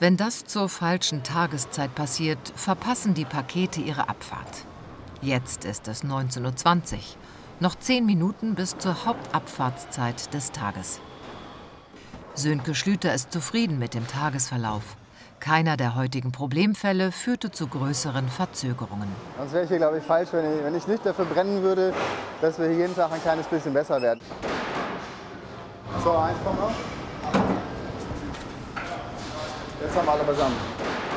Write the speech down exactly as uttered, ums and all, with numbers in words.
Wenn das zur falschen Tageszeit passiert, verpassen die Pakete ihre Abfahrt. Jetzt ist es neunzehn Uhr zwanzig. Noch zehn Minuten bis zur Hauptabfahrtszeit des Tages. Sönke Schlüter ist zufrieden mit dem Tagesverlauf. Keiner der heutigen Problemfälle führte zu größeren Verzögerungen. Sonst wäre ich hier, glaube ich, falsch, wenn ich, wenn ich nicht dafür brennen würde, dass wir hier jeden Tag ein kleines bisschen besser werden. So, eins kommt noch. Jetzt haben wir alle beisammen.